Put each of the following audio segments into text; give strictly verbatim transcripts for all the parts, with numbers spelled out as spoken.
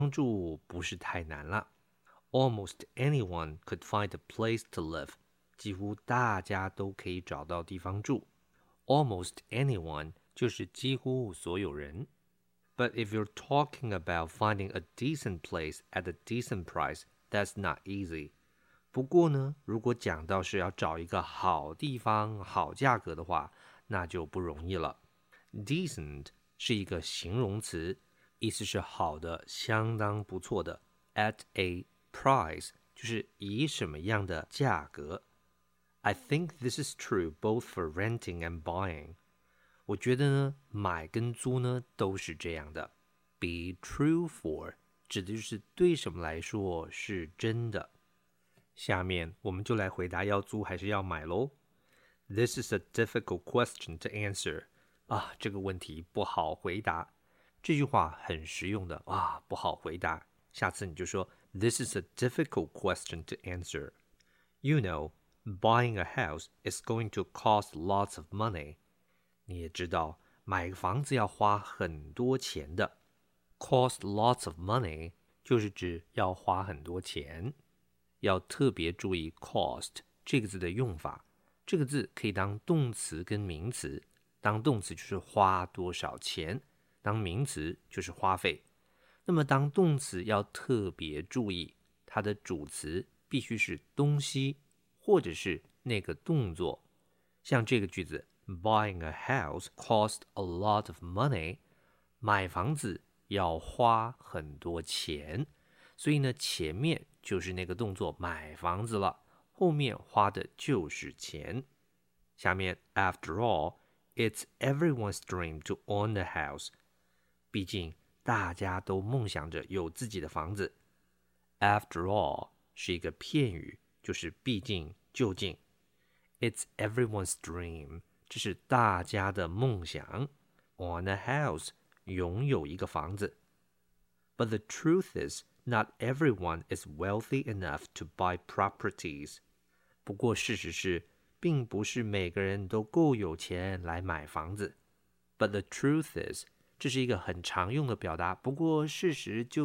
住不是太难了。Almost anyone could find a place to live. 几乎大家都可以找到地方住。Almost anyone 就是几乎所有人。But if you're talking about finding a decent place at a decent price, that's not easy. 不过呢，如果讲到是要找一个好地方、好价格的话，那就不容易了。Decent 是一个形容词，意思是好的、相当不错的。At a price 就是以什么样的价格。I think this is true both for renting and buying. 我觉得呢，买跟租呢都是这样的。Be true for 指的就是对什么来说是真的。下面我们就来回答要租还是要买咯。This is a difficult question to answer. 啊，这个问题不好回答。这句话很实用的啊，不好回答。下次你就说 This is a difficult question to answer. You know, buying a house is going to cost lots of money. 你也知道，买个房子要花很多钱的。Cost lots of money 就是指要花很多钱。要特别注意 cost 这个字的用法。这个字可以当动词跟名词。当动词就是花多少钱，当名词就是花费。那么当动词要特别注意，它的主词必须是东西，或者是那个动作。像这个句子 Buying a house cost a lot of money. 买房子要花很多钱。所以呢，前面就是那个动作买房子了，后面花的就是钱。下面 After all, it's everyone's dream to own a house. 毕竟大家都梦想着有自己的房子。After all 是一个片语，就是毕竟究竟。It's everyone's dream. 这是大家的梦想。Own a house 拥有一个房子。But the truth is, not everyone is wealthy enough to buy properties. 不过事实是，并不是每个人都够有钱来买房子。But the truth is, 这是一个很常用的表达，不过事实就是……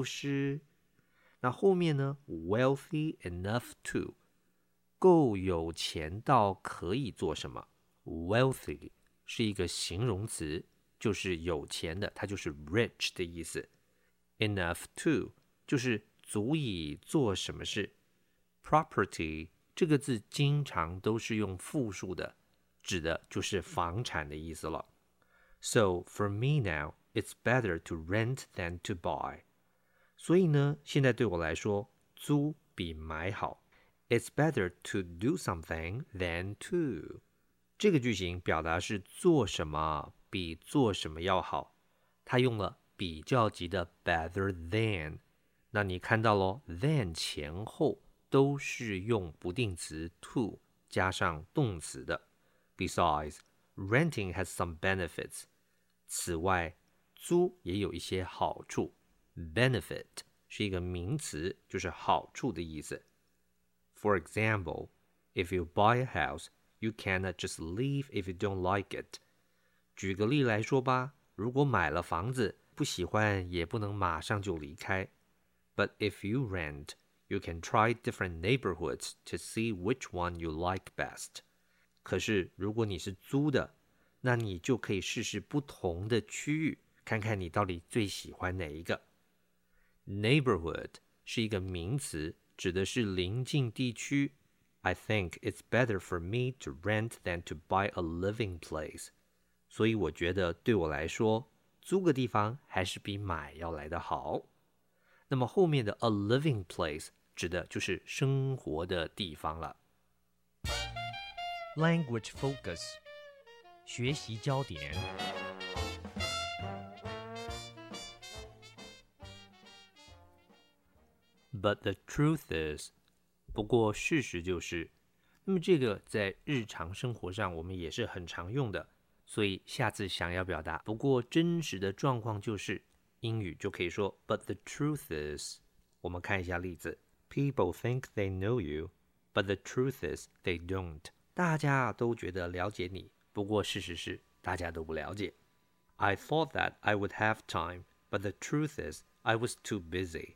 那后面呢 ？Wealthy enough to， 够有钱到可以做什么 ？Wealthy 是一个形容词，就是有钱的，它就是 rich 的意思。Enough to 就是足以做什么事。Property 这个字经常都是用复数的，指的就是房产的意思了。So for me now, it's better to rent than to buy. 所以呢，现在对我来说，租比买好。It's better to do something than to. 这个句型表达是做什么比做什么要好，它用了比较级的 better than。那你看到咯 than 前后都是用不定词 to 加上动词的。Besides, renting has some benefits. 此外，租也有一些好处。Benefit 是一个名词，就是好处的意思。For example, if you buy a house, you cannot just leave if you don't like it. 举个例来说吧，如果买了房子，不喜欢也不能马上就离开。But if you rent, you can try different neighborhoods to see which one you like best. 可是如果你是租的，那你就可以试试不同的区域，看看你到底最喜欢哪一个。Neighborhood 是一个名词，指的是邻近地区。I think it's better for me to rent than to buy a living place. 所以我觉得对我来说，租个地方还是比买要来得好。那么后面的 a living place 指的就是生活的地方了。 Language focus 学习焦点。 But the truth is， 不过事实就是，那么这个在日常生活上我们也是很常用的，所以下次想要表达不过真实的状况就是，英语就可以说 But the truth is。我们看一下例子 People think they know you, but the truth is they don't。 大家都觉得了解你，不过事实是大家都不了解。I thought that I would have time, but the truth is I was too busy.